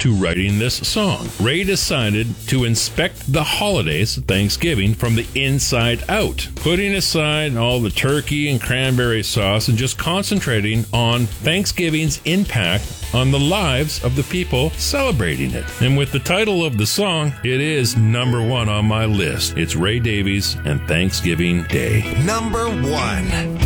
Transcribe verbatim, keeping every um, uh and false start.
to writing this song. Ray decided to inspect the holidays, Thanksgiving, from the inside out, putting aside all the turkey and cranberry sauce and just concentrating on Thanksgiving's impact on the lives of the people celebrating it. And with the title of the song, it is number one on my list. It's Ray Davies and Thanksgiving Day. Number one.